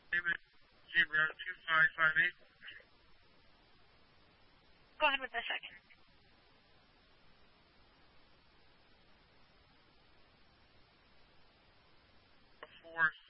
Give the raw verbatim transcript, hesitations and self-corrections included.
David, Zebra two five five eight. Go ahead with the second. Four